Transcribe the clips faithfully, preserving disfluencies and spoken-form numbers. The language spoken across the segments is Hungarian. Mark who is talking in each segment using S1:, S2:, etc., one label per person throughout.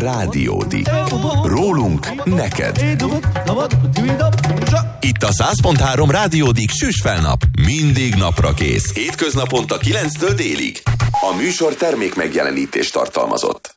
S1: Rádiódik. Rólunk neked. Itt a száz pont három Rádiódik Süsfelnap. Mindig napra kész. Hétköznaponta kilenctől délig. A műsor termék megjelenítést tartalmazott.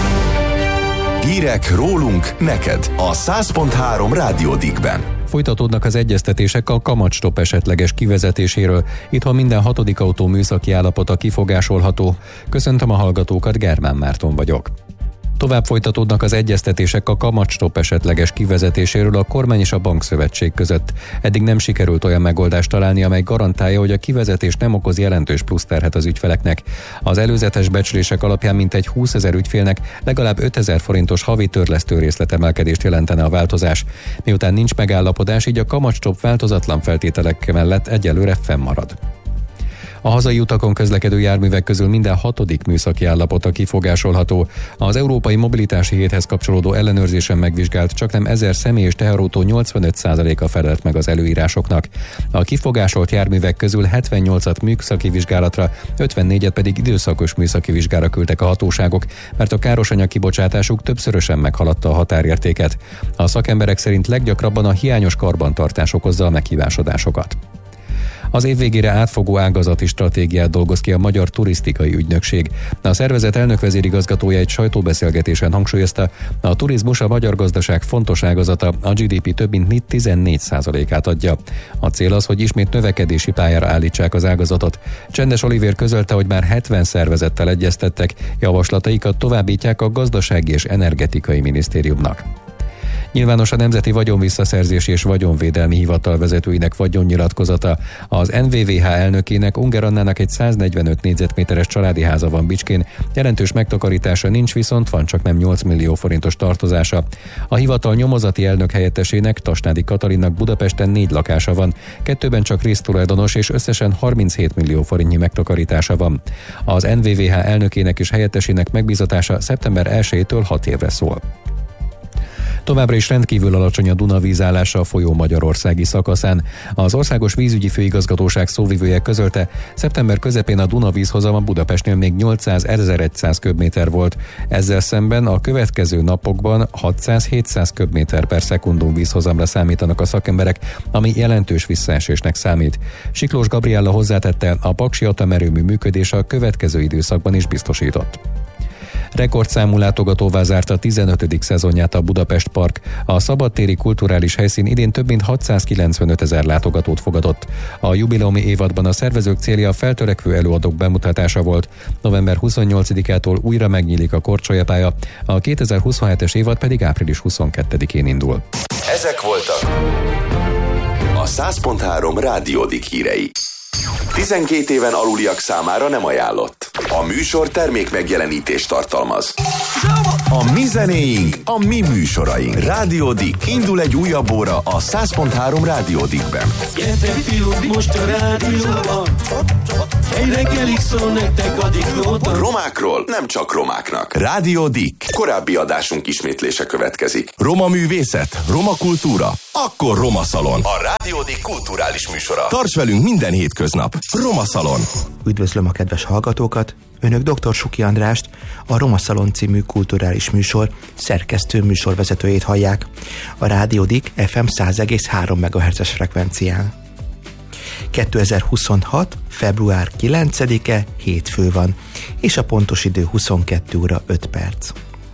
S1: Hírek rólunk neked a száz pont három Rádiódikben.
S2: Folytatódnak az egyeztetések a kamatstopp esetleges kivezetéséről. Itthon minden hatodik autó műszaki állapota kifogásolható. Köszöntöm a hallgatókat, Germán Márton vagyok. Tovább folytatódnak az egyeztetések a kamatstopp esetleges kivezetéséről a kormány és a bankszövetség között. Eddig nem sikerült olyan megoldást találni, amely garantálja, hogy a kivezetés nem okoz jelentős pluszterhet az ügyfeleknek. Az előzetes becslések alapján mintegy húszezer ügyfélnek legalább ötezer forintos havi törlesztő részletemelkedést jelentene a változás. Miután nincs megállapodás, így a kamatstopp változatlan feltételek mellett egyelőre fennmarad. A hazai utakon közlekedő járművek közül minden hatodik műszaki állapota kifogásolható. Az Európai Mobilitási Héthez kapcsolódó ellenőrzésen megvizsgált csaknem ezer személy és teherautó nyolcvanöt százaléka felelt meg az előírásoknak. A kifogásolt járművek közül hetvennyolcat műszaki vizsgálatra, ötvennégyet pedig időszakos műszaki vizsgára küldtek a hatóságok, mert a károsanyag kibocsátásuk többszörösen meghaladta a határértéket. A szakemberek szerint leggyakrabban a hiányos karbantartás okozza a meghívásodásokat. Az év végére átfogó ágazati stratégiát dolgoz ki a Magyar Turisztikai Ügynökség. A szervezet elnök-vezérigazgatója egy sajtóbeszélgetésen hangsúlyozta, a turizmus a magyar gazdaság fontos ágazata, a gé dé pé több mint tizennégy százalékát adja. A cél az, hogy ismét növekedési pályára állítsák az ágazatot. Csendes Olivér közölte, hogy már hetven szervezettel egyeztettek, javaslataikat továbbítják a Gazdasági és Energetikai Minisztériumnak. Nyilvános a Nemzeti Vagyonvisszaszerzési és Vagyonvédelmi Hivatal vezetőinek vagyonnyilatkozata. Az en vé vé há elnökének, Unger Annának egy száznegyvenöt négyzetméteres családi háza van Bicskén, jelentős megtakarítása nincs, viszont van csak nem nyolc millió forintos tartozása. A hivatal nyomozati elnök helyettesének, Tasnádi Katalinnak Budapesten négy lakása van, kettőben csak résztulajdonos és összesen harminchét millió forintnyi megtakarítása van. Az en vé vé há elnökének és helyettesének megbízatása szeptember elsejétől hat évre szól. Továbbra is rendkívül alacsony a Duna vízállása a folyó magyarországi szakaszán. Az Országos Vízügyi Főigazgatóság szóvivője közölte, szeptember közepén a Duna vízhozama Budapestnél még nyolcszáz-ezerszáz köbméter volt. Ezzel szemben a következő napokban hatszáz-hétszáz köbméter per szekundum vízhozamra számítanak a szakemberek, ami jelentős visszaesésnek számít. Siklós Gabriella hozzátette, a paksi atomerőmű működése a következő időszakban is biztosított. Rekordszámú látogatóvá zárta a tizenötödik szezonját a Budapest Park. A szabadtéri kulturális helyszín idén több mint hatszázkilencvenöt ezer látogatót fogadott. A jubileumi évadban a szervezők célja a feltörekvő előadók bemutatása volt. november huszonnyolcadikától újra megnyílik a Korcsolyapálya, a kétezer-huszonhetes évad pedig április huszonkettedikén indul.
S1: Ezek voltak a száz pont három Rádiódik hírei. tizenkét éven aluliak számára nem ajánlott. A műsor termék megjelenítést tartalmaz. A mi zenéink, a mi műsoraink. Rádiódik. Indul egy újabb óra a száz pont három Rádiódikben.
S3: Gyertek fiúk, most a rádióban. Egy reggelig szól nektek a diklóban.
S1: Romákról nem csak romáknak. Rádiódik. Korábbi adásunk ismétlése következik. Roma művészet, roma kultúra, akkor Roma Szalon. A Rádiódik kulturális műsora. Tarts velünk minden hétköznap. Roma Szalon.
S4: Üdvözlöm a kedves hallgatókat! Önök dr. Suki Andrást, a Roma Szalon című kulturális műsor szerkesztő műsorvezetőjét hallják. A Rádiódik ef em száz egész három megahertzes frekvencián. kétezer-huszonhat. február kilencedike hétfő van, és a pontos idő huszonkettő óra öt perc.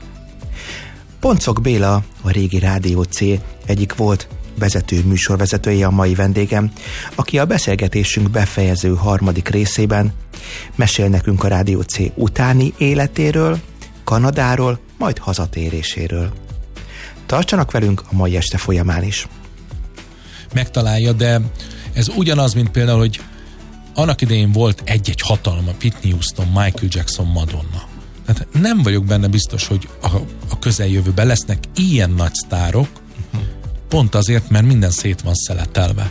S4: Poncok Béla, a régi Rádió C egyik volt vezető műsorvezetője a mai vendégem, aki a beszélgetésünk befejező harmadik részében mesél nekünk a Rádió C utáni életéről, Kanadáról, majd hazatéréséről. Tartsanak velünk a mai este folyamán is.
S5: Megtalálja, de ez ugyanaz, mint például, hogy annak idején volt egy-egy hatalma, Whitney Houston, Michael Jackson, Madonna. Tehát nem vagyok benne biztos, hogy a, a közeljövőben lesznek ilyen nagy sztárok, uh-huh. Pont azért, mert minden szét van szeletelve.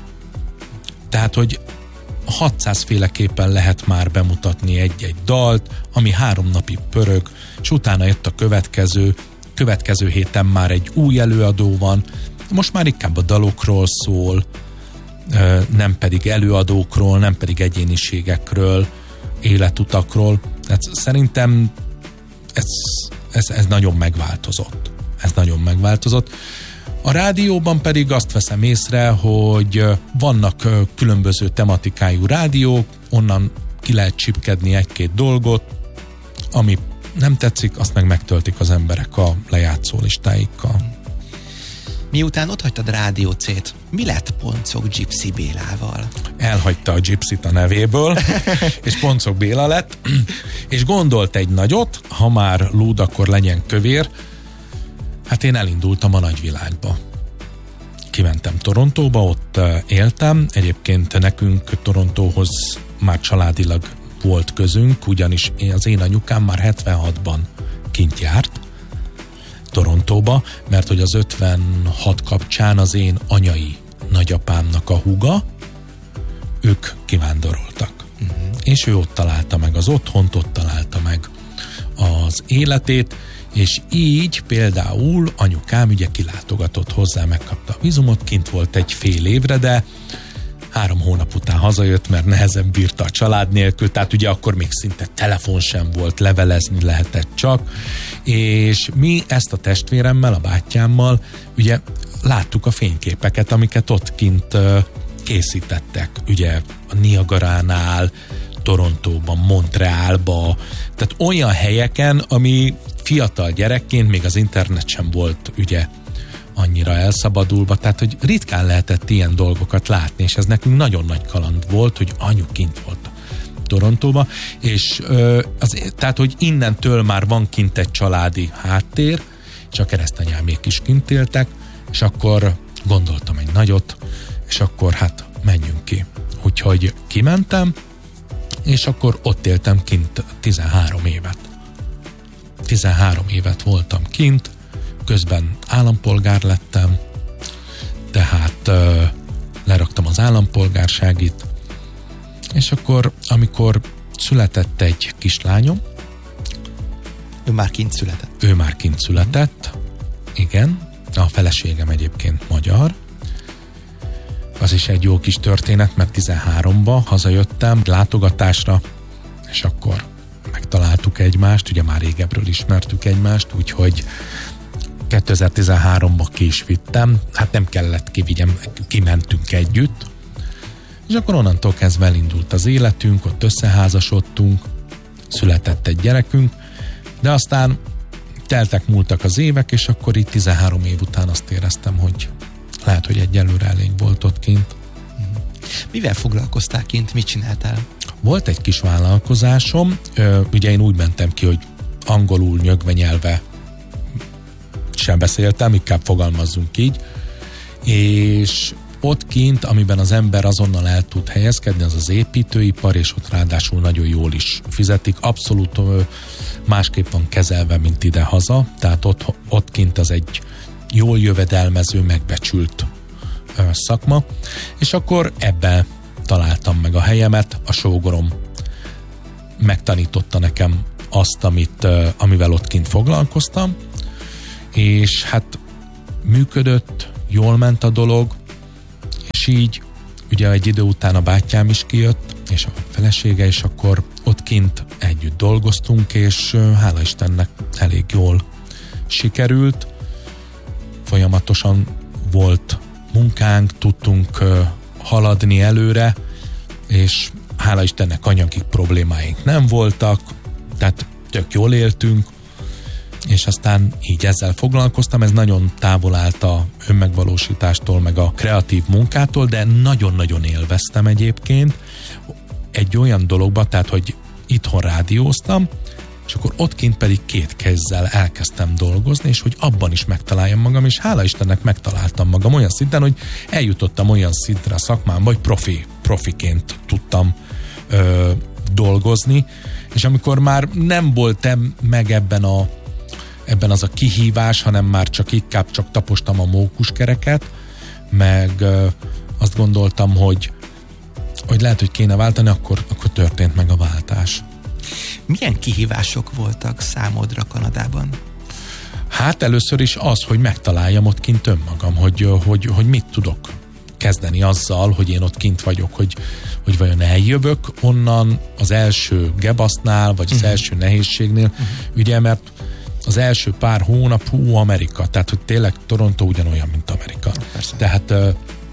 S5: Tehát, hogy hatszáz féleképpen lehet már bemutatni egy-egy dalt, ami három napig pörög, és utána jött a következő, következő héten már egy új előadó van, most már inkább a dalokról szól, nem pedig előadókról, nem pedig egyéniségekről, életutakról. Tehát szerintem ez, ez, ez nagyon megváltozott. Ez nagyon megváltozott. A rádióban pedig azt veszem észre, hogy vannak különböző tematikájú rádiók, onnan ki lehet csipkedni egy-két dolgot, ami nem tetszik, azt meg megtöltik az emberek a lejátszó listáikkal.
S4: Miután otthagytad Rádió C-t, mi lett Poncok Gypsy Bélával?
S5: Elhagyta a Gypsyt a nevéből, és Poncok Béla lett, és gondolt egy nagyot, ha már lúd, akkor legyen kövér. Hát én elindultam a nagyvilágba. Kimentem Torontóba, ott éltem. Egyébként nekünk Torontóhoz már családilag volt közünk, ugyanis az én anyukám már hetvenhatban kint járt Torontóba, mert hogy az ötvenhat kapcsán az én anyai nagyapámnak a húga, ők kivándoroltak. Uh-huh. És ő ott találta meg az otthont, ott találta meg az életét, és így például anyukám ugye kilátogatott hozzá, megkapta a vízumot, kint volt egy fél évre, de három hónap után hazajött, mert nehezen bírta a család nélkül, tehát ugye akkor még szinte telefon sem volt, levelezni lehetett csak, és mi ezt a testvéremmel, a bátyámmal ugye láttuk a fényképeket, amiket ott kint készítettek, ugye a Niagaránál, Torontóban, Montrealba, tehát olyan helyeken, ami fiatal gyerekként, még az internet sem volt ugye annyira elszabadulva, tehát hogy ritkán lehetett ilyen dolgokat látni, és ez nekünk nagyon nagy kaland volt, hogy anyu kint volt Torontóba, és ö, az, tehát, hogy innentől már van kint egy családi háttér, és a keresztanyámék is kint éltek, és akkor gondoltam egy nagyot, és akkor hát menjünk ki. Úgyhogy kimentem, és akkor ott éltem kint tizenhárom évet. tizenhárom évet voltam kint, közben állampolgár lettem, tehát uh, leraktam az állampolgárságit, és akkor, amikor született egy kislányom,
S4: ő már kint született.
S5: Ő már kint született, igen, a feleségem egyébként magyar, az is egy jó kis történet, mert tizenháromba hazajöttem látogatásra, és akkor megtaláltuk egymást, ugye már régebről ismertük egymást, úgyhogy kétezer-tizenháromba ki is vittem, hát nem kellett kivigyem, kimentünk együtt, és akkor onnantól kezdve elindult az életünk, ott összeházasodtunk, született egy gyerekünk, de aztán teltek, múltak az évek, és akkor itt tizenhárom év után azt éreztem, hogy lehet, hogy egyelőre elég volt ott kint.
S4: Mivel foglalkoztál kint, mit csináltál?
S5: Volt egy kis vállalkozásom, ugye én úgy mentem ki, hogy angolul, nyögvenyelve sem beszéltem, inkább fogalmazzunk így, és ott kint, amiben az ember azonnal el tud helyezkedni, az az építőipar, és ott ráadásul nagyon jól is fizetik, abszolút másképp van kezelve, mint ide-haza, tehát ott, ott kint az egy jól jövedelmező, megbecsült szakma, és akkor ebben találtam meg a helyemet, a sógorom megtanította nekem azt, amit, amivel ott kint foglalkoztam, és hát működött, jól ment a dolog, és így ugye egy idő után a bátyám is kijött, és a felesége, és akkor ott kint együtt dolgoztunk, és hála Istennek elég jól sikerült, folyamatosan volt munkánk, tudtunk haladni előre, és hála Istennek anyagi problémáink nem voltak, tehát tök jól éltünk, és aztán így ezzel foglalkoztam, ez nagyon távol állt a önmegvalósítástól, meg a kreatív munkától, de nagyon-nagyon élveztem egyébként egy olyan dologba, tehát, hogy itthon rádióztam, és akkor ott kint pedig két kézzel elkezdtem dolgozni, és hogy abban is megtaláljam magam, és hála Istennek megtaláltam magam olyan szinten, hogy eljutottam olyan szintre a szakmámba, hogy profi, profiként tudtam ö, dolgozni, és amikor már nem voltam meg ebben a ebben az a kihívás, hanem már csak inkább csak tapostam a mókuskereket, meg ö, azt gondoltam, hogy hogy lehet, hogy kéne váltani, akkor, akkor történt meg a váltás.
S4: Milyen kihívások voltak számodra Kanadában?
S5: Hát először is az, hogy megtaláljam ott kint önmagam, hogy, hogy, hogy mit tudok kezdeni azzal, hogy én ott kint vagyok, hogy, hogy vajon eljövök onnan az első gebasznál, vagy az uh-huh. első nehézségnél, uh-huh. ugye, mert az első pár hónap, hú, Amerika, tehát hogy tényleg Toronto ugyanolyan, mint Amerika.
S4: Persze.
S5: Tehát uh,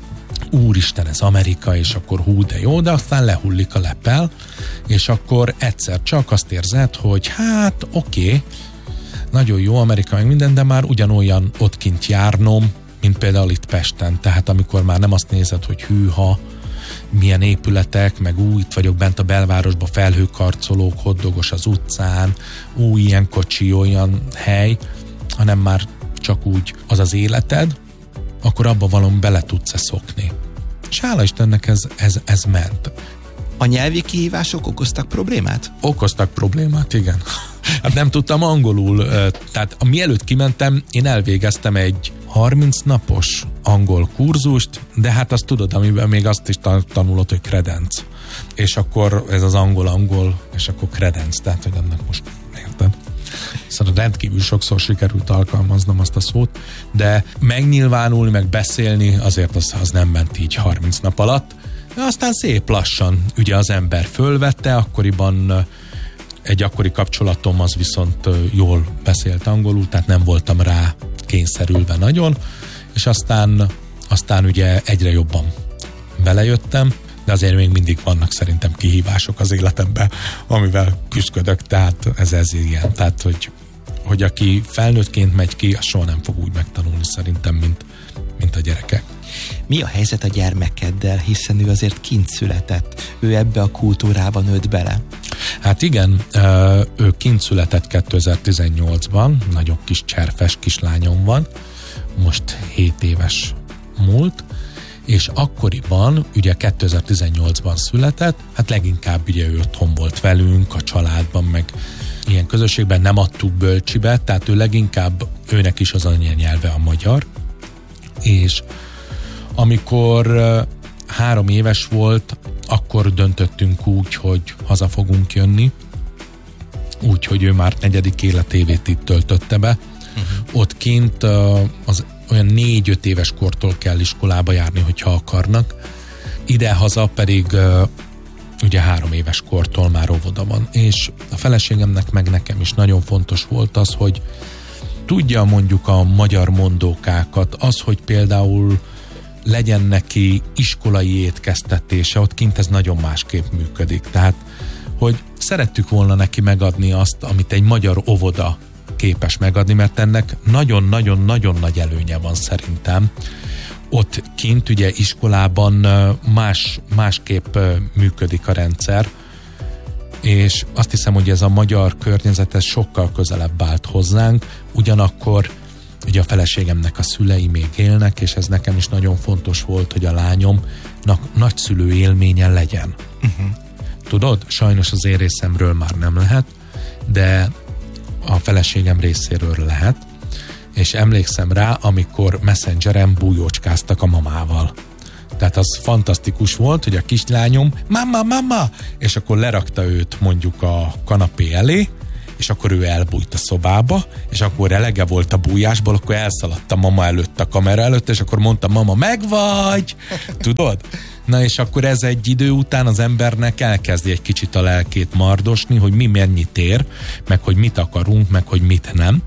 S5: úristen, ez Amerika, és akkor hú, de jó, de aztán lehullik a lepel, és akkor egyszer csak azt érzed, hogy hát oké, okay, nagyon jó Amerika, meg minden, de már ugyanolyan ott kint járnom, mint például itt Pesten. Tehát amikor már nem azt nézed, hogy hűha, milyen épületek, meg új, itt vagyok bent a belvárosban, felhőkarcolók, hoddogos az utcán, új ilyen kocsi, olyan hely, hanem már csak úgy az az életed, akkor abba valami bele tudsz-e szokni. És hála Istennek ez, ez, ez ment.
S4: A nyelvi kihívások okoztak problémát?
S5: Okoztak problémát, igen. Hát nem tudtam angolul, tehát mielőtt kimentem, én elvégeztem egy harminc napos angol kurzust, de hát azt tudod, amiben még azt is tanulod, hogy kredenc. És akkor ez az angol-angol, és akkor kredenc, tehát hogy annak most érted. Szóval rendkívül sokszor sikerült alkalmaznom azt a szót, de megnyilvánulni, meg beszélni, azért az, az nem ment így harminc nap alatt. De aztán szép lassan ugye az ember fölvette, akkoriban egy akkori kapcsolatom az viszont jól beszélt angolul, tehát nem voltam rá kényszerülve nagyon, és aztán, aztán ugye egyre jobban belejöttem, de azért még mindig vannak szerintem kihívások az életemben, amivel küzdök, tehát ez, ez ilyen, tehát hogy, hogy aki felnőttként megy ki, az soha nem fog úgy megtanulni szerintem, mint, mint a gyerekek.
S4: Mi a helyzet a gyermekeddel, hiszen ő azért kint született, ő ebbe a kultúrában nőtt bele?
S5: Hát igen, ő kint született kétezer-tizennyolcban, nagyon kis cserfes kislányom van, most hét éves múlt, és akkoriban, ugye kétezer-tizennyolcban született, hát leginkább ugye ő otthon volt velünk, a családban, meg ilyen közösségben nem adtuk bölcsibe, tehát ő leginkább, őnek is az anyanyelve a magyar, és amikor három éves volt, akkor döntöttünk úgy, hogy haza fogunk jönni, úgy, hogy ő már negyedik életévét itt töltötte be. Uh-huh. Ott kint az olyan négy-öt éves kortól kell iskolába járni, hogyha akarnak. Idehaza pedig ugye három éves kortól már óvoda van. És a feleségemnek meg nekem is nagyon fontos volt az, hogy tudja mondjuk a magyar mondókákat, az, hogy például legyen neki iskolai étkeztetése, ott kint ez nagyon másképp működik. Tehát, hogy szerettük volna neki megadni azt, amit egy magyar óvoda képes megadni, mert ennek nagyon-nagyon-nagyon nagy előnye van szerintem. Ott kint ugye iskolában más, másképp működik a rendszer, és azt hiszem, hogy ez a magyar környezet ez sokkal közelebb állt hozzánk, ugyanakkor ugye a feleségemnek a szülei még élnek, és ez nekem is nagyon fontos volt, hogy a lányomnak nagyszülő élménye legyen. Uh-huh. Tudod, sajnos az én részemről már nem lehet, de a feleségem részéről lehet, és emlékszem rá, amikor Messengeren bújócskáztak a mamával. Tehát az fantasztikus volt, hogy a kislányom mama, mama, és akkor lerakta őt mondjuk a kanapé elé, és akkor ő elbújt a szobába, és akkor elege volt a bújásból, akkor elszaladt a mama előtt a kamera előtt, és akkor mondta, mama, megvagy! Tudod? Na és akkor ez egy idő után az embernek elkezdi egy kicsit a lelkét mardosni, hogy mi mennyit ér, meg hogy mit akarunk, meg hogy mit nem.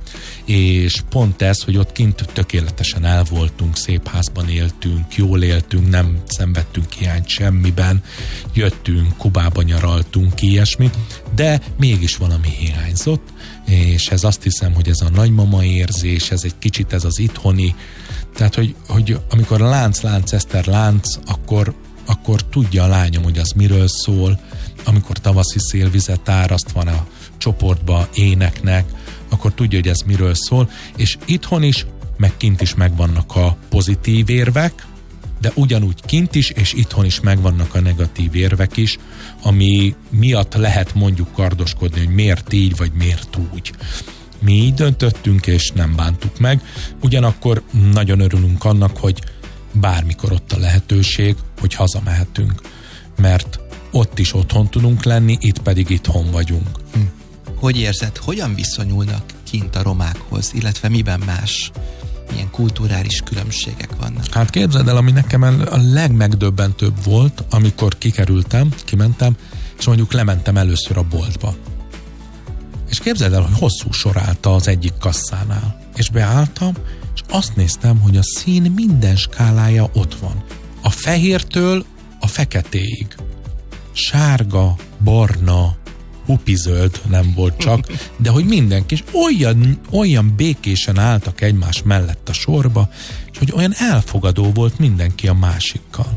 S5: És pont ez, hogy ott kint tökéletesen el voltunk, szép házban éltünk, jól éltünk, nem szenvedtünk hiányt semmiben, jöttünk, Kubába nyaraltunk, ilyesmi, de mégis valami hiányzott, és ez azt hiszem, hogy ez a nagymama érzés, ez egy kicsit ez az itthoni, tehát, hogy, hogy amikor lánc, lánc, Eszter lánc, akkor, akkor tudja a lányom, hogy az miről szól, amikor tavaszi szélvizet áraszt van a csoportba éneknek, akkor tudja, hogy ez miről szól, és itthon is, meg kint is megvannak a pozitív érvek, de ugyanúgy kint is, és itthon is megvannak a negatív érvek is, ami miatt lehet mondjuk kardoskodni, hogy miért így, vagy miért úgy. Mi így döntöttünk, és nem bántuk meg. Ugyanakkor nagyon örülünk annak, hogy bármikor ott a lehetőség, hogy hazamehetünk. Mert ott is otthon tudunk lenni, itt pedig itthon vagyunk.
S4: Hm. Hogy érzed, hogyan viszonyulnak kint a romákhoz, illetve miben más? Milyen kulturális különbségek vannak?
S5: Hát képzeld el, ami nekem a legmegdöbbentőbb volt, amikor kikerültem, kimentem, és mondjuk lementem először a boltba. És képzeld el, hogy hosszú sor állt az egyik kasszánál. És beálltam, és azt néztem, hogy a szín minden skálája ott van. A fehértől a feketéig. Sárga, barna, hupizöld nem volt csak, de hogy mindenki, és olyan, olyan békésen álltak egymás mellett a sorba, és hogy olyan elfogadó volt mindenki a másikkal.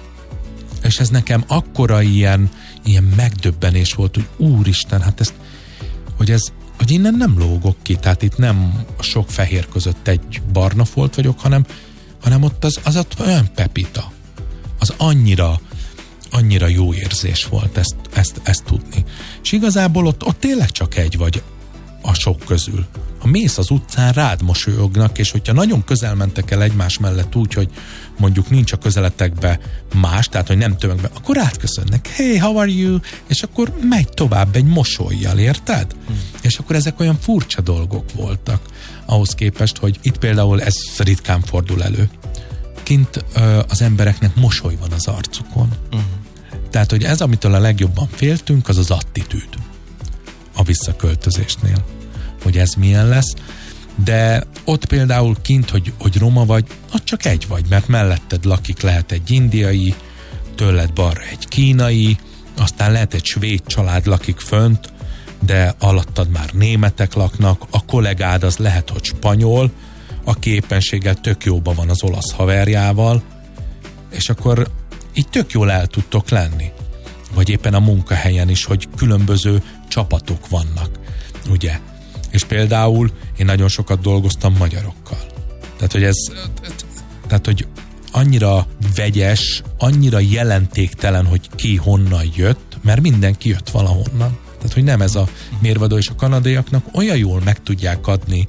S5: És ez nekem akkora ilyen, ilyen megdöbbenés volt, hogy úristen, hát ezt, hogy ez, hogy innen nem lógok ki, tehát itt nem a sok fehér között egy barna folt vagyok, hanem, hanem ott az, az ott olyan pepita. Az annyira annyira jó érzés volt ezt, ezt, ezt tudni. És igazából ott, ott tényleg csak egy vagy a sok közül. Ha mész az utcán, rád mosolyognak, és hogyha nagyon közel mentek el egymás mellett úgy, hogy mondjuk nincs a közeletekbe más, tehát hogy nem tömegben, akkor átköszönnek. Hey, how are you? És akkor megy tovább egy mosollyal, érted? Hmm. És akkor ezek olyan furcsa dolgok voltak ahhoz képest, hogy itt például ez ritkán fordul elő. Kint ö, az embereknek mosoly van az arcukon. Uh-huh. Tehát, hogy ez, amitől a legjobban féltünk, az az attitűd a visszaköltözésnél. Hogy ez milyen lesz. De ott például kint, hogy, hogy roma vagy, ott csak egy vagy, mert melletted lakik, lehet egy indiai, tőled balra egy kínai, aztán lehet egy svéd család lakik fönt, de alattad már németek laknak, a kollégád az lehet, hogy spanyol, aki éppenséggel tök jóban van az olasz haverjával, és akkor így tök jól el tudtok lenni. Vagy éppen a munkahelyen is, hogy különböző csapatok vannak, ugye? És például én nagyon sokat dolgoztam magyarokkal. Tehát, hogy ez, tehát, hogy annyira vegyes, annyira jelentéktelen, hogy ki honnan jött, mert mindenki jött valahonnan. Tehát, hogy nem ez a mérvadó, és a kanadaiaknak olyan jól meg tudják adni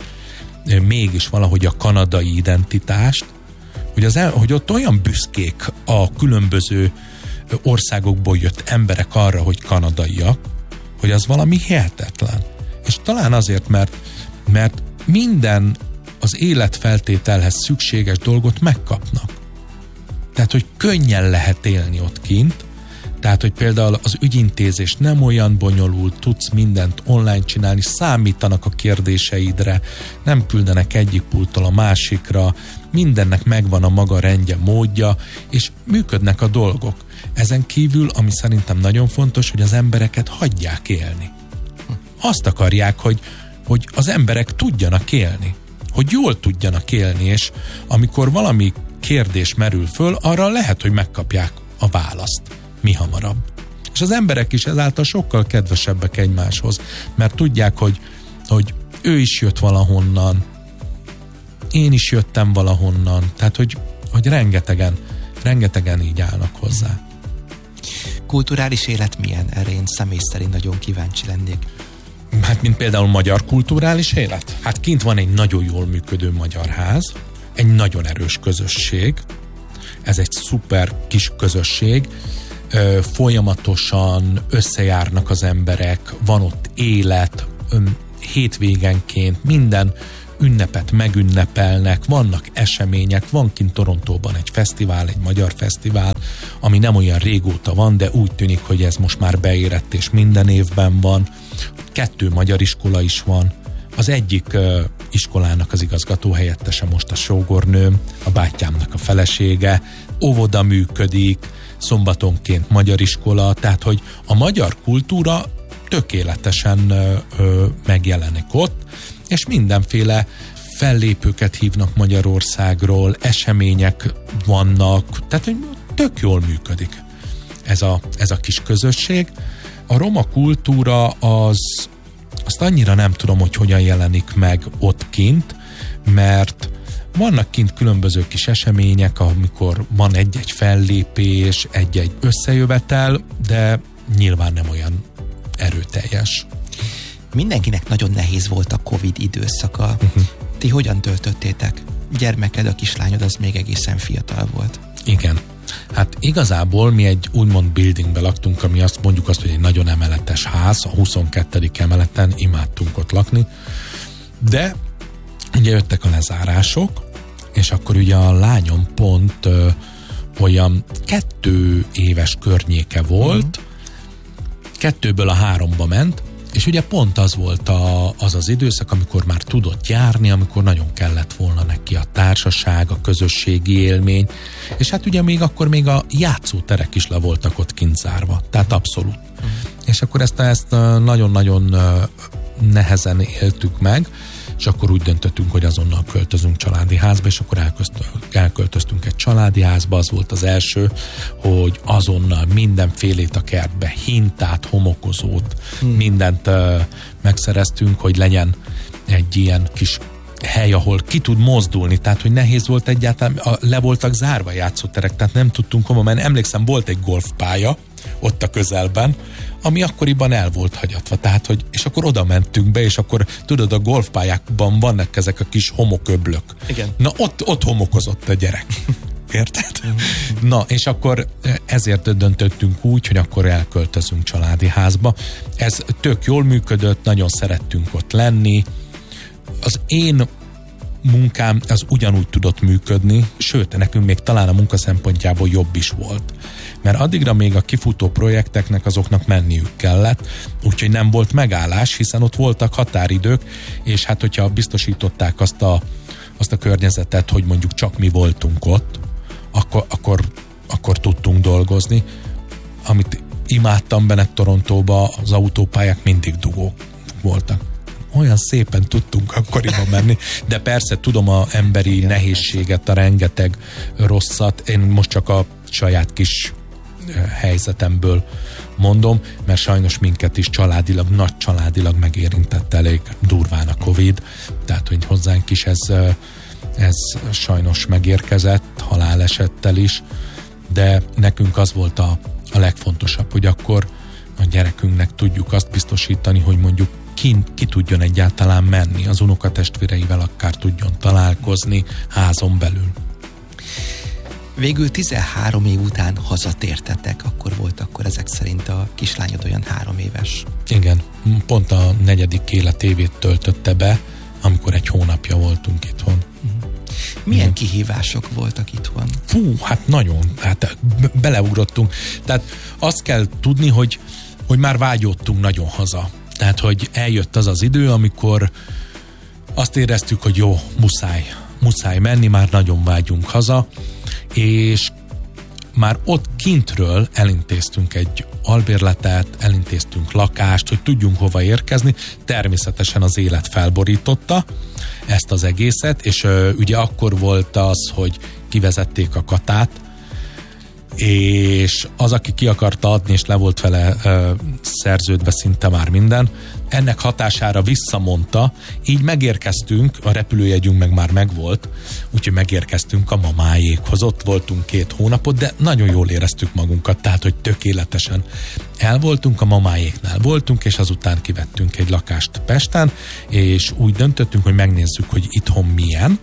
S5: mégis valahogy a kanadai identitást, hogy, az, hogy ott olyan büszkék a különböző országokból jött emberek arra, hogy kanadaiak, hogy az valami hihetetlen. És talán azért, mert, mert minden az életfeltételhez szükséges dolgot megkapnak. Tehát, hogy könnyen lehet élni ott kint, tehát, hogy például az ügyintézés nem olyan bonyolult, tudsz mindent online csinálni, számítanak a kérdéseidre, nem küldenek egyik pulttól a másikra, mindennek megvan a maga rendje, módja, és működnek a dolgok. Ezen kívül, ami szerintem nagyon fontos, hogy az embereket hagyják élni. Azt akarják, hogy, hogy az emberek tudjanak élni, hogy jól tudjanak élni, és amikor valami kérdés merül föl, arra lehet, hogy megkapják a választ mi hamarabb. És az emberek is ezáltal sokkal kedvesebbek egymáshoz, mert tudják, hogy, hogy ő is jött valahonnan, én is jöttem valahonnan, tehát, hogy, hogy rengetegen, rengetegen így állnak hozzá.
S4: Kulturális élet milyen? Erre én személy szerint nagyon kíváncsi lennék.
S5: Hát, mint például magyar kulturális élet. Hát kint van egy nagyon jól működő magyar ház, egy nagyon erős közösség, ez egy szuper kis közösség, Ö, folyamatosan összejárnak az emberek, van ott élet, ö, hétvégenként minden ünnepet megünnepelnek, vannak események, van kint Torontóban egy fesztivál, egy magyar fesztivál, ami nem olyan régóta van, de úgy tűnik, hogy ez most már beérett, és minden évben van. Kettő magyar iskola is van. Az egyik uh, iskolának az igazgató helyettese most a sógornőm, a bátyámnak a felesége, óvoda működik, szombatonként magyar iskola, tehát hogy a magyar kultúra tökéletesen ö, ö, megjelenik ott, és mindenféle fellépőket hívnak Magyarországról, események vannak, tehát hogy tök jól működik ez a, ez a kis közösség. A roma kultúra az, azt annyira nem tudom, hogy hogyan jelenik meg ott kint, mert vannak kint különböző kis események, amikor van egy-egy fellépés, egy-egy összejövetel, de nyilván nem olyan erőteljes.
S4: Mindenkinek nagyon nehéz volt a Covid időszaka. Uh-huh. Ti hogyan töltöttétek? Gyermeked, a kislányod az még egészen fiatal volt.
S5: Igen. Hát igazából mi egy úgymond buildingbe laktunk, ami azt mondjuk azt, hogy egy nagyon emeletes ház, a huszonkettedik emeleten imádtunk ott lakni, de ugye jöttek a lezárások, és akkor ugye a lányom pont ö, olyan kettő éves környéke volt, uh-huh. kettőből a háromba ment, és ugye pont az volt a, az az időszak, amikor már tudott járni, amikor nagyon kellett volna neki a társaság, a közösségi élmény, és hát ugye még akkor még a játszóterek is le voltak ott kint zárva, tehát abszolút. Mm. És akkor ezt, ezt nagyon-nagyon nehezen éltük meg, és akkor úgy döntöttünk, hogy azonnal költözünk családi házba, és akkor elköltöztünk egy családi házba. Az volt az első, hogy azonnal mindenfélét a kertbe, hintát, homokozót, hmm. mindent uh, megszereztünk, hogy legyen egy ilyen kis hely, ahol ki tud mozdulni, tehát hogy nehéz volt egyáltalán, a, le voltak zárva játszóterek, tehát nem tudtunk hova menni. Emlékszem, volt egy golfpálya ott a közelben, ami akkoriban el volt hagyatva, tehát, hogy, és akkor oda mentünk be, és akkor tudod, a golfpályákban vannak ezek a kis homoköblök. Igen. Na, ott, ott homokozott a gyerek. Érted? Na, és akkor ezért döntöttünk úgy, hogy akkor elköltözünk családi házba. Ez tök jól működött, nagyon szerettünk ott lenni. Az én munkám az ugyanúgy tudott működni, sőt, nekünk még talán a munka szempontjából jobb is volt. Mert addigra még a kifutó projekteknek azoknak menniük kellett, úgyhogy nem volt megállás, hiszen ott voltak határidők, és hát hogyha biztosították azt a, azt a környezetet, hogy mondjuk csak mi voltunk ott, akkor, akkor, akkor tudtunk dolgozni. Amit imádtam benne Torontóba, az autópályák mindig dugók voltak. Olyan szépen tudtunk akkoriban menni, de persze tudom a emberi nehézséget, a rengeteg rosszat, én most csak a saját kis helyzetemből mondom, mert sajnos minket is családilag, nagy családilag megérintett elég durván a Covid, tehát hogy hozzánk is ez, ez sajnos megérkezett, halálesettel is, de nekünk az volt a, a legfontosabb, hogy akkor a gyerekünknek tudjuk azt biztosítani, hogy mondjuk ki, ki tudjon egyáltalán menni, az unokatestvéreivel akár tudjon találkozni házon belül.
S4: Végül tizenhárom év után hazatértetek, akkor volt akkor ezek szerint a kislányod olyan három éves.
S5: Igen, pont a negyedik életévét töltötte be, amikor egy hónapja voltunk itthon.
S4: Uh-huh. Milyen uh-huh. kihívások voltak itthon?
S5: Fú, hát nagyon, hát beleugrottunk. Tehát azt kell tudni, hogy, hogy már vágyódtunk nagyon haza. Tehát, hogy eljött az az idő, amikor azt éreztük, hogy jó, muszáj, muszáj menni, már nagyon vágyunk haza, és már ott kintről elintéztünk egy albérletet, elintéztünk lakást, hogy tudjunk hova érkezni. Természetesen az élet felborította ezt az egészet, és ö, ugye akkor volt az, hogy kivezették a katát, és az, aki ki akarta adni, és le volt vele ö, szerződve szinte már minden, ennek hatására visszamondta, így megérkeztünk, a repülőjegyünk meg már megvolt, úgyhogy megérkeztünk a mamáékhoz, ott voltunk két hónapot, de nagyon jól éreztük magunkat, tehát, hogy tökéletesen el voltunk, a mamáéknál voltunk, és azután kivettünk egy lakást Pesten, és úgy döntöttünk, hogy megnézzük, hogy itthon milyen,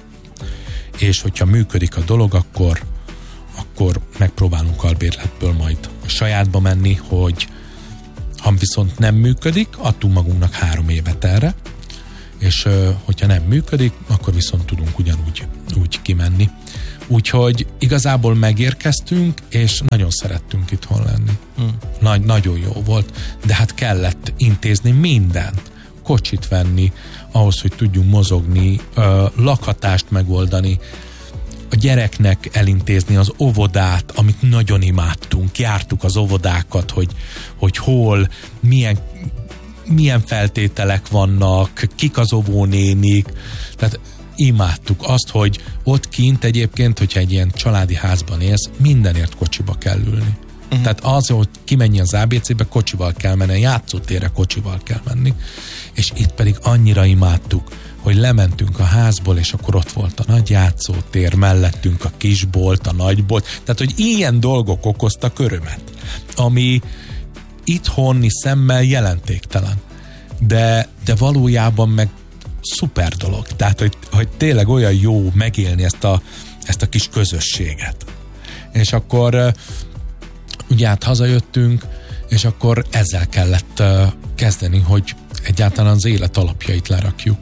S5: és hogyha működik a dolog, akkor akkor megpróbálunk albérletből majd sajátba menni, hogy ha viszont nem működik, adtunk magunknak három évet erre, és hogyha nem működik, akkor viszont tudunk ugyanúgy úgy kimenni. Úgyhogy igazából megérkeztünk, és nagyon szerettünk itthon lenni. Hmm. Nagy, nagyon jó volt, de hát kellett intézni mindent, kocsit venni, ahhoz, hogy tudjunk mozogni, lakhatást megoldani, a gyereknek elintézni az óvodát, amit nagyon imádtunk. Jártuk az óvodákat, hogy, hogy hol, milyen, milyen feltételek vannak, kik az óvónénik. Tehát imádtuk azt, hogy ott kint egyébként, hogyha egy ilyen családi házban élsz, mindenért kocsiba kell ülni. Uh-huh. Tehát az, hogy kimenj az á bé cébe, kocsival kell menni, játszótérre kocsival kell menni. És itt pedig annyira imádtuk, hogy lementünk a házból, és akkor ott volt a nagy játszótér, mellettünk a kisbolt, a nagybolt. Tehát, hogy ilyen dolgok okoztak örömet, ami itthoni szemmel jelentéktelen. De, de valójában meg szuper dolog. Tehát, hogy, hogy tényleg olyan jó megélni ezt a, ezt a kis közösséget. És akkor ugye hát hazajöttünk, és akkor ezzel kellett kezdeni, hogy egyáltalán az élet alapjait lerakjuk.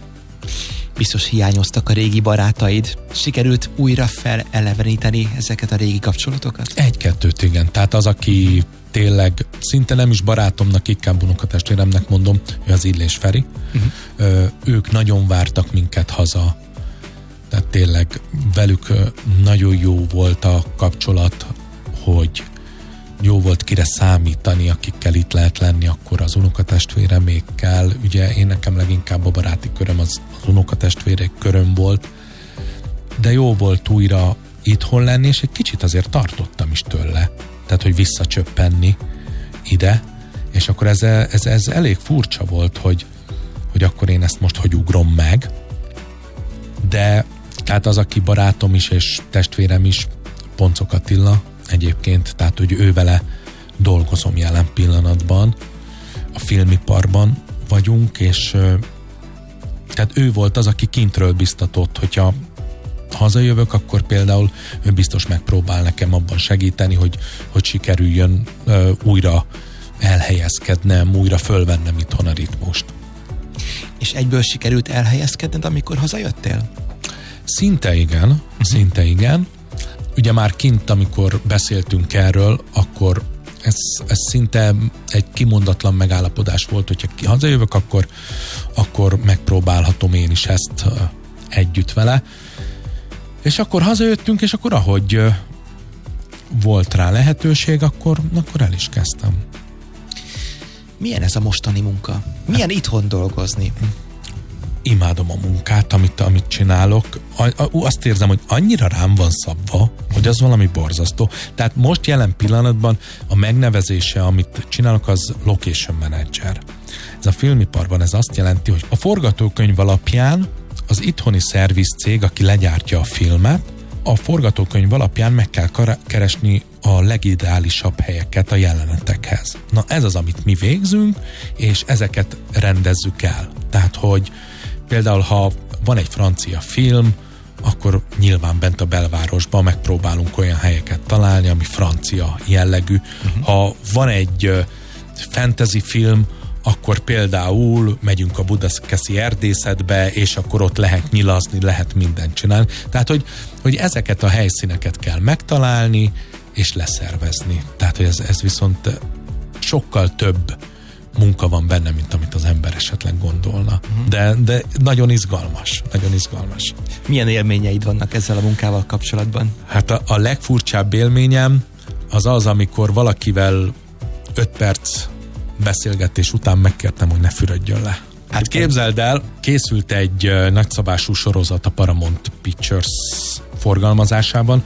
S4: Biztos hiányoztak a régi barátaid. Sikerült újra feleleveníteni ezeket a régi kapcsolatokat?
S5: Egy-kettőt, igen. Tehát az, aki tényleg szinte nem is barátomnak, inkább unokatestvéremnek mondom, ő az Illés Feri. Uh-huh. Ők nagyon vártak minket haza. Tehát tényleg velük nagyon jó volt a kapcsolat, hogy jó volt kire számítani, akikkel itt lehet lenni, akkor az unokatestvéremékkel. Ugye én nekem leginkább a baráti köröm az, az unokatestvérek köröm volt, de jó volt újra itthon lenni, és egy kicsit azért tartottam is tőle. Tehát, hogy visszacsöppenni ide, és akkor ez, ez, ez elég furcsa volt, hogy, hogy akkor én ezt most hogy ugrom meg, de tehát az, aki barátom is, és testvérem is, Poncok Attila egyébként, tehát, hogy ő vele dolgozom jelen pillanatban, a filmiparban vagyunk, és tehát ő volt az, aki kintről biztatott, hogyha hazajövök, akkor például ő biztos megpróbál nekem abban segíteni, hogy, hogy sikerüljön uh, újra elhelyezkednem, újra fölvennem itthon a ritmust.
S4: És egyből sikerült elhelyezkedned, amikor hazajöttél?
S5: Szinte igen, uh-huh. szinte igen. Ugye már kint, amikor beszéltünk erről, akkor ez, ez szinte egy kimondatlan megállapodás volt, hogyha hazajövök, akkor, akkor megpróbálhatom én is ezt uh, együtt vele. És akkor hazajöttünk, és akkor ahogy uh, volt rá lehetőség, akkor, akkor el is kezdtem.
S4: Milyen ez a mostani munka? Milyen hát, itthon dolgozni?
S5: Imádom a munkát, amit, amit csinálok. A, a, azt érzem, hogy annyira rám van szabva, hogy az valami borzasztó. Tehát most jelen pillanatban a megnevezése, amit csinálok, az location manager. Ez a filmiparban ez azt jelenti, hogy a forgatókönyv alapján az itthoni szervizcég, aki legyártja a filmet, a forgatókönyv alapján meg kell keresni a legideálisabb helyeket a jelenetekhez. Na ez az, amit mi végzünk, és ezeket rendezzük el. Tehát, hogy például, ha van egy francia film, akkor nyilván bent a belvárosban megpróbálunk olyan helyeket találni, ami francia jellegű. Uh-huh. Ha van egy uh, fantasy film, akkor például megyünk a budakeszi erdészetbe, és akkor ott lehet nyilazni, lehet mindent csinálni. Tehát, hogy, hogy ezeket a helyszíneket kell megtalálni, és leszervezni. Tehát, hogy ez, ez viszont sokkal több munka van benne, mint amit az ember esetleg gondolna. Uh-huh. De, de nagyon izgalmas, nagyon izgalmas.
S4: Milyen élményeid vannak ezzel a munkával kapcsolatban?
S5: Hát a, a legfurcsább élményem az az, amikor valakivel öt perc beszélgetés után megkértem, hogy ne fürödjön le. Hát képzeld el, készült egy uh, nagyszabású sorozat a Paramount Pictures forgalmazásában,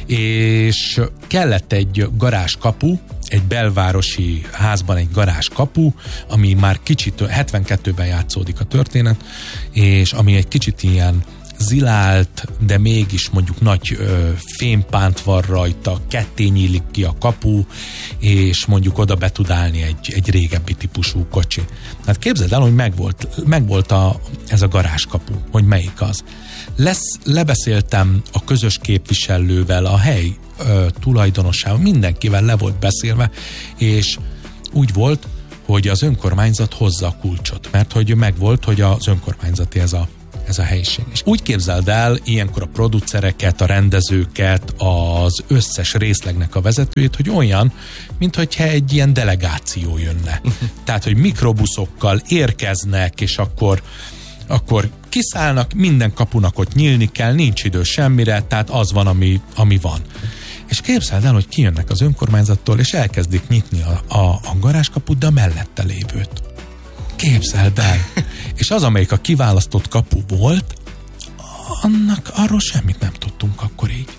S5: és kellett egy garázskapu, egy belvárosi házban egy garázskapu, ami már kicsit, hetvenkettőben játszódik a történet, és ami egy kicsit ilyen zilált, de mégis mondjuk nagy ö, fémpánt van rajta, ketté nyílik ki a kapu, és mondjuk oda be tud állni egy, egy régebbi típusú kocsi. Hát képzeld el, hogy megvolt, megvolt a, ez a garázskapu, hogy melyik az. Lesz, lebeszéltem a közös képviselővel, a hely ö, tulajdonosával, mindenkivel le volt beszélve, és úgy volt, hogy az önkormányzat hozza a kulcsot, mert hogy megvolt, hogy az önkormányzati ez a ez a helység. És úgy képzeld el ilyenkor a producereket, a rendezőket, az összes részlegnek a vezetőjét, hogy olyan, minthogyha egy ilyen delegáció jönne. Tehát, hogy mikrobuszokkal érkeznek, és akkor, akkor kiszállnak, minden kapunak ott nyílni kell, nincs idő semmire, tehát az van, ami, ami van. És képzeld el, hogy kijönnek az önkormányzattól, és elkezdik nyitni a, a, a garázskaput, de a mellette lévőt. Képzeld el. És az, amelyik a kiválasztott kapu volt, annak arról semmit nem tudtunk akkor így.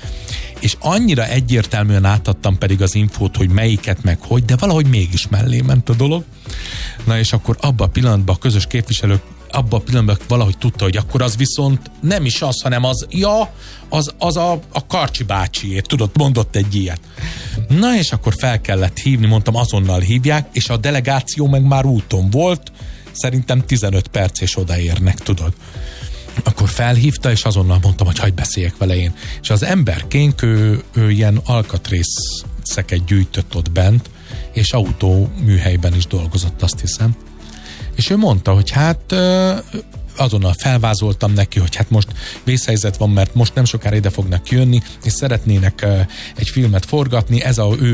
S5: És annyira egyértelműen átadtam pedig az infót, hogy melyiket meg hogy, de valahogy mégis mellé ment a dolog. Na és akkor abban a pillanatban a közös képviselők abban a pillanatban valahogy tudta, hogy akkor az viszont nem is az, hanem az, ja, az, az a, a Karcsi bácsiét, tudod, mondott egy ilyet. Na és akkor fel kellett hívni, mondtam, azonnal hívják, és a delegáció meg már úton volt, szerintem tizenöt perc és odaérnek, tudod. Akkor felhívta, és azonnal mondtam, hogy hagyd beszéljek vele én. És az emberkénk, ő, ő ilyen alkatrészeket gyűjtött ott bent, és autóműhelyben is dolgozott, azt hiszem. És ő mondta, hogy hát azonnal felvázoltam neki, hogy hát most vészhelyzet van, mert most nem sokára ide fognak jönni, és szeretnének egy filmet forgatni, ez a ő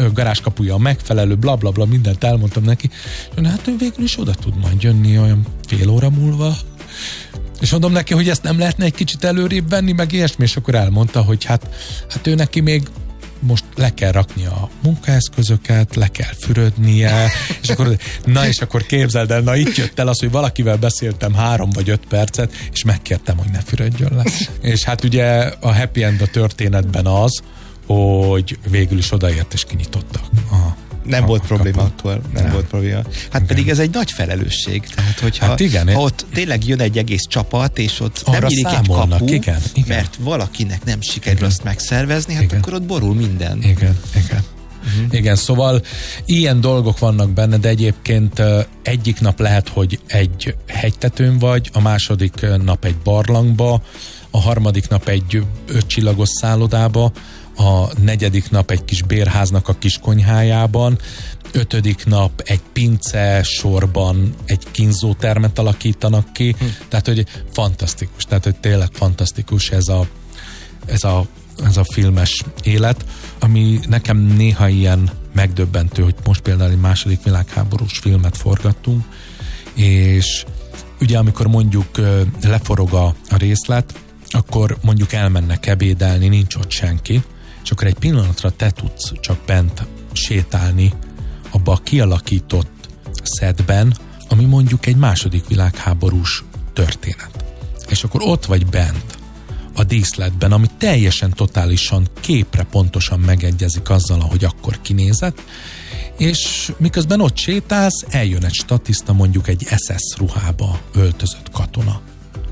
S5: garázskapuja a megfelelő, blablabla, bla, bla, mindent elmondtam neki. És hát ő végül is oda tud majd jönni olyan fél óra múlva. És mondom neki, hogy ezt nem lehetne egy kicsit előrébb venni, meg ilyesmi, és akkor elmondta, hogy hát, hát ő neki még most le kell rakni a munkaeszközöket, le kell fürödnie, és akkor, na és akkor képzeld el, na itt jött el az, hogy valakivel beszéltem három vagy öt percet, és megkértem, hogy ne fürödjön le. És hát ugye a happy end a történetben az, hogy végül is odaért és kinyitottak. Aha.
S4: Nem a, volt probléma akkor, nem, nem volt probléma. Hát igen. Pedig ez egy nagy felelősség. Tehát, hogyha hát igen, ha ott tényleg jön egy egész csapat, és ott nem nyílik egy kapu, igen, igen. mert valakinek nem sikerül igen. azt megszervezni, hát igen. akkor ott borul minden.
S5: Igen, igen. Uh-huh. Igen, szóval ilyen dolgok vannak benne, de egyébként egyik nap lehet, hogy egy hegytetőn vagy, a második nap egy barlangba, a harmadik nap egy ötcsillagos szállodába, a negyedik nap egy kis bérháznak a kis konyhájában, ötödik nap egy pince sorban egy kínzótermet alakítanak ki, hm. tehát hogy fantasztikus, tehát hogy tényleg fantasztikus ez a, ez a, ez a filmes élet, ami nekem néha ilyen megdöbbentő, hogy most például egy második világháborús filmet forgattunk, és ugye amikor mondjuk leforog a, a részlet, akkor mondjuk elmennek ebédelni, nincs ott senki, és akkor egy pillanatra te tudsz csak bent sétálni abba a kialakított szedben, ami mondjuk egy második világháborús történet. És akkor ott vagy bent a díszletben, ami teljesen totálisan képre pontosan megegyezik azzal, ahogy akkor kinézett, és miközben ott sétálsz, eljön egy statiszta, mondjuk egy es es ruhába öltözött katona.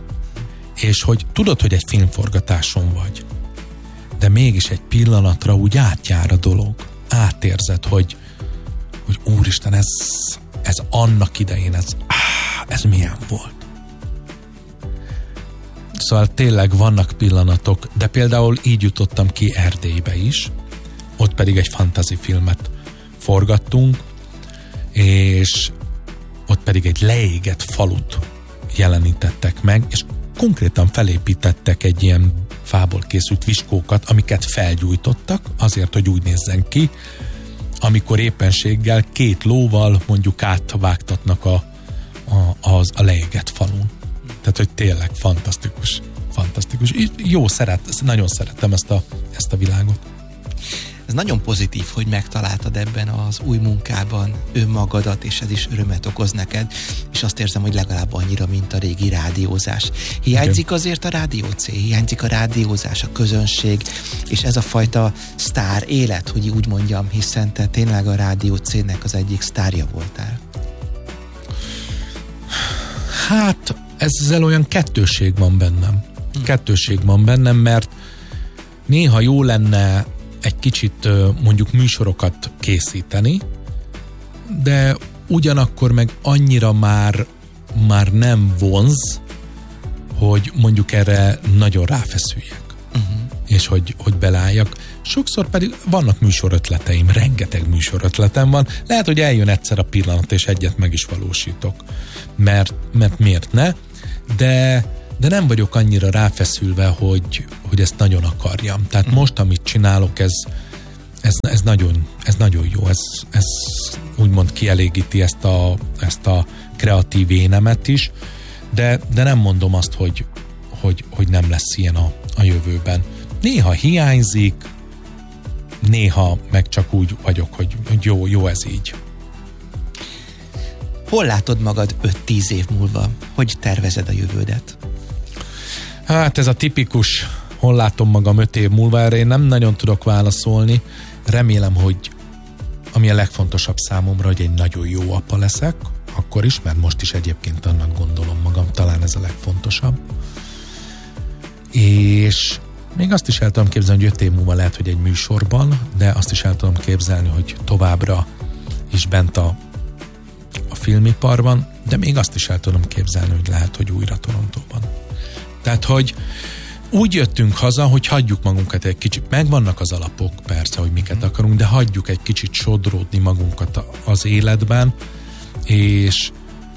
S5: És hogy tudod, hogy egy filmforgatáson vagy, de mégis egy pillanatra úgy átjár a dolog. Átérzed, hogy, hogy úristen, ez, ez annak idején, ez, áh, ez milyen volt. Szóval tényleg vannak pillanatok, de például így jutottam ki Erdélybe is, ott pedig egy fantasy filmet forgattunk, és ott pedig egy leégett falut jelenítettek meg, és konkrétan felépítettek egy ilyen fából készült viskókat, amiket felgyújtottak, azért, hogy úgy nézzen ki, amikor éppenséggel két lóval mondjuk átvágtatnak a, a, az, a leégett falun. Tehát, hogy tényleg fantasztikus. Fantasztikus. Jó, szeret, nagyon szerettem ezt a, ezt a világot.
S4: Ez nagyon pozitív, hogy megtaláltad ebben az új munkában önmagadat, és ez is örömet okoz neked, és azt érzem, hogy legalább annyira, mint a régi rádiózás. Hiányzik igen. azért a Rádió C, hiányzik a rádiózás, a közönség, és ez a fajta sztár élet, hogy úgy mondjam, hiszen te tényleg a Rádió C-nek az egyik sztárja voltál.
S5: Hát, ezzel olyan kettőség van bennem. Hm. Kettőség van bennem, mert néha jó lenne egy kicsit mondjuk műsorokat készíteni, de ugyanakkor meg annyira már, már nem vonz, hogy mondjuk erre nagyon ráfeszüljek. Uh-huh. És hogy, hogy beláljak. Sokszor pedig vannak műsorötleteim, rengeteg műsorötletem van. Lehet, hogy eljön egyszer a pillanat, és egyet meg is valósítok. Mert, mert miért ne? De de nem vagyok annyira ráfeszülve, hogy, hogy ezt nagyon akarjam. Tehát mm. most, amit csinálok, ez, ez, ez, nagyon, ez nagyon jó. Ez, ez úgymond kielégíti ezt a, ezt a kreatív énemet is, de, de nem mondom azt, hogy, hogy, hogy nem lesz ilyen a, a jövőben. Néha hiányzik, néha meg csak úgy vagyok, hogy, hogy jó, jó ez így.
S4: Hol látod magad öt-tíz év múlva? Hogy tervezed a jövődet?
S5: Hát ez a tipikus, hol látom magam öt év múlva, erre én nem nagyon tudok válaszolni. Remélem, hogy ami a legfontosabb számomra, hogy egy nagyon jó apa leszek, akkor is, mert most is egyébként annak gondolom magam, talán ez a legfontosabb. És még azt is el tudom képzelni, hogy öt év múlva lehet, hogy egy műsorban, de azt is el tudom képzelni, hogy továbbra is bent a, a filmiparban, de még azt is el tudom képzelni, hogy lehet, hogy újra Torontóban. Tehát, hogy úgy jöttünk haza, hogy hagyjuk magunkat egy kicsit, megvannak az alapok persze, hogy miket akarunk, de hagyjuk egy kicsit sodródni magunkat az életben, és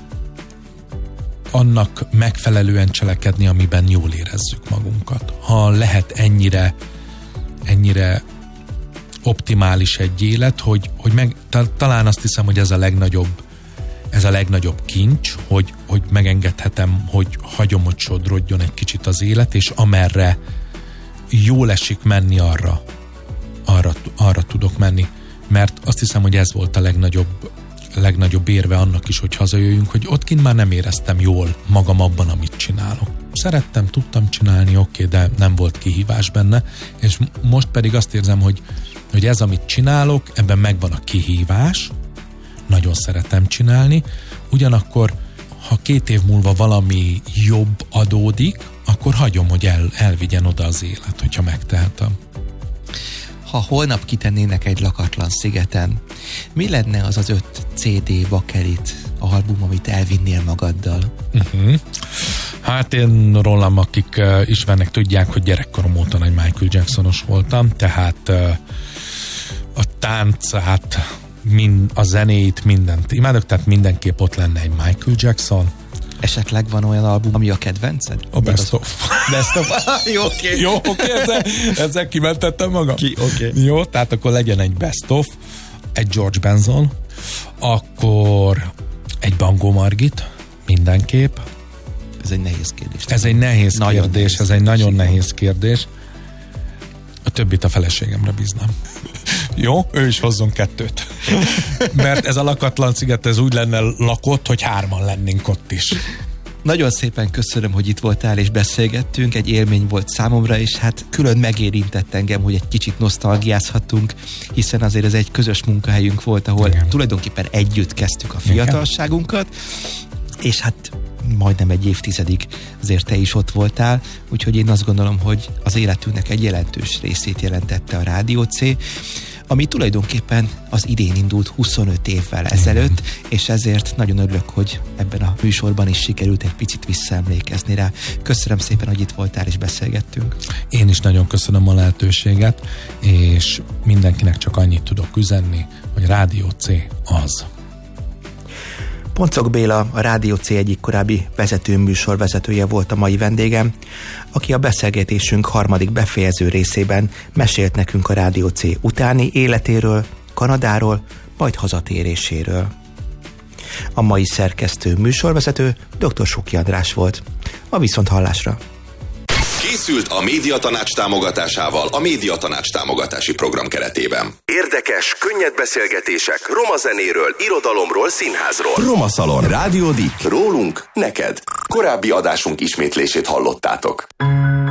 S5: annak megfelelően cselekedni, amiben jól érezzük magunkat. Ha lehet ennyire, ennyire optimális egy élet, hogy, hogy meg, talán azt hiszem, hogy ez a legnagyobb ez a legnagyobb kincs, hogy, hogy megengedhetem, hogy hagyom, hogy sodrodjon egy kicsit az élet, és amerre jól esik menni, arra, arra, arra tudok menni. Mert azt hiszem, hogy ez volt a legnagyobb, legnagyobb érve annak is, hogy hazajöjjünk, hogy ott kint már nem éreztem jól magam abban, amit csinálok. Szerettem, tudtam csinálni, oké, de nem volt kihívás benne, és most pedig azt érzem, hogy, hogy ez, amit csinálok, ebben megvan a kihívás, nagyon szeretem csinálni, ugyanakkor, ha két év múlva valami jobb adódik, akkor hagyom, hogy el, elvigyen oda az élet, hogyha megtehetem.
S4: Ha holnap kitennének egy lakatlan szigeten, mi lenne az az öt cé dé bakelit album, amit elvinnél magaddal?
S5: Uh-huh. Hát én rólam, akik uh, ismernek, tudják, hogy gyerekkorom óta nagy Michael Jacksonos voltam, tehát uh, a táncát, mind, a zenét, mindent imádok, tehát mindenképp ott lenne egy Michael Jackson.
S4: Esetleg van olyan album, ami a kedvenced?
S5: A Best of.
S4: Best of. Jó, oké. Okay.
S5: Jó, oké, okay, ezzel, ezzel kimentettem magam.
S4: Ki, oké. Okay.
S5: Jó, tehát akkor legyen egy Best of, egy George Benson, akkor egy Bangó Margit, mindenképp.
S4: Ez egy nehéz kérdés.
S5: Ez egy nehéz
S4: nagyon
S5: kérdés,
S4: nehéz
S5: ez egy nagyon nehéz kérdés. A többit a feleségemre bíznám. Jó, ő is hozzon kettőt. Mert ez a lakatlan sziget, ez úgy lenne lakott, hogy hárman lennénk ott is.
S4: Nagyon szépen köszönöm, hogy itt voltál és beszélgettünk, egy élmény volt számomra, és hát külön megérintett engem, hogy egy kicsit nosztalgiázhatunk, hiszen azért ez egy közös munkahelyünk volt, ahol igen, tulajdonképpen együtt kezdtük a fiatalságunkat, és hát majdnem egy évtizedig azért te is ott voltál, úgyhogy én azt gondolom, hogy az életünknek egy jelentős részét jelentette a Rádió C, ami tulajdonképpen az idén indult huszonöt évvel ezelőtt, és ezért nagyon örülök, hogy ebben a műsorban is sikerült egy picit visszaemlékezni rá. Köszönöm szépen, hogy itt voltál és beszélgettünk.
S5: Én is nagyon köszönöm a lehetőséget, és mindenkinek csak annyit tudok üzenni, hogy Rádió C az.
S4: Poncok Béla, a Rádió C egyik korábbi vezető műsorvezetője volt a mai vendégem, aki a beszélgetésünk harmadik befejező részében mesélt nekünk a Rádió C utáni életéről, Kanadáról, majd hazatéréséről. A mai szerkesztő műsorvezető dr. Suki András volt. A viszonthallásra!
S1: Készült a Médiatanács támogatásával a Médiatanács támogatási program keretében. Érdekes, könnyed beszélgetések roma zenéről, irodalomról, színházról. Roma Szalon. Rádió Dik. Rólunk, neked. Korábbi adásunk ismétlését hallottátok.